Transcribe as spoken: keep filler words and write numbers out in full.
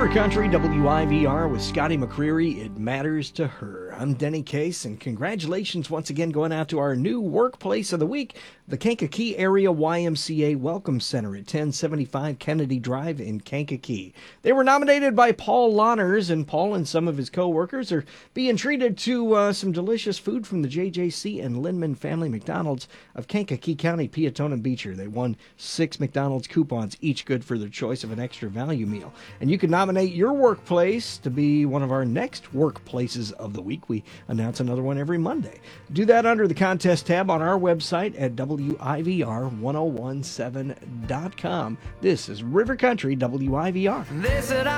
River Country, W I V R with Scotty McCreery. It matters to her. I'm Denny Case, and congratulations once again going out to our new workplace of the week, the Kankakee Area Y M C A Welcome Center at ten seventy-five Kennedy Drive in Kankakee. They were nominated by Paul Lawners, and Paul and some of his co-workers are being treated to uh, some delicious food from the J J C and Lindman Family McDonald's of Kankakee County, Peatone and Beecher. They won six McDonald's coupons, each good for their choice of an extra value meal. And you can nominate your workplace to be one of our next workplaces of the week. We announce another one every Monday. Do that under the contest tab on our website at W I V R ten seventeen dot com. This is River Country W I V R.